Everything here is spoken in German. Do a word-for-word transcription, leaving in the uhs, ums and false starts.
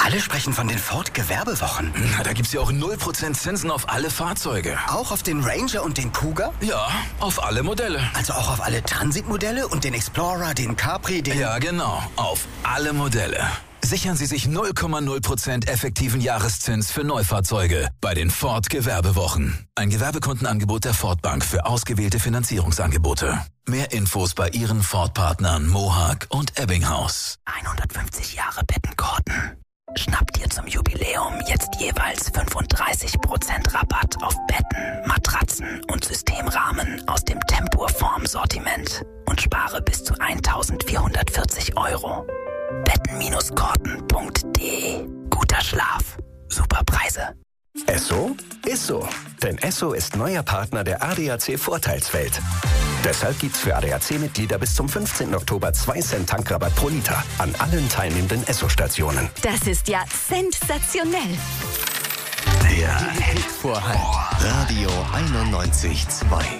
Alle sprechen von den Ford-Gewerbewochen. Na, da gibt's ja auch null Prozent Zinsen auf alle Fahrzeuge. Auch auf den Ranger und den Kuga? Ja, auf alle Modelle. Also auch auf alle Transitmodelle und den Explorer, den Capri, den... Ja, genau. Auf alle Modelle. Sichern Sie sich null Komma null Prozent effektiven Jahreszins für Neufahrzeuge bei den Ford-Gewerbewochen. Ein Gewerbekundenangebot der Ford Bank für ausgewählte Finanzierungsangebote. Mehr Infos bei Ihren Ford-Partnern Mohawk und Ebbinghaus. hundertfünfzig Jahre Bettenkorten. Schnapp dir zum Jubiläum jetzt jeweils fünfunddreißig Prozent Rabatt auf Betten, Matratzen und Systemrahmen aus dem Tempur-Form-Sortiment und spare bis zu eintausendvierhundertvierzig Euro. Betten-Korten punkt de. Guter Schlaf, super Preise. Esso ist so. Denn Esso ist neuer Partner der A D A C Vorteilswelt. Deshalb gibt's für A D A C-Mitglieder bis zum fünfzehnten Oktober zwei Cent Tankrabatt pro Liter an allen teilnehmenden Esso-Stationen. Das ist ja sensationell. Der Hitvorhalt. Radio einundneunzig Komma zwei.